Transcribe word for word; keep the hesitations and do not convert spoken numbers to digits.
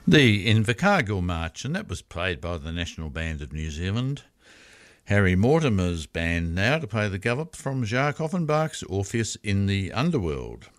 The Invercargill March, and that was played by the National Band of New Zealand. Harry Mortimer's band now to play the gallop from Jacques Offenbach's Orpheus in the Underworld.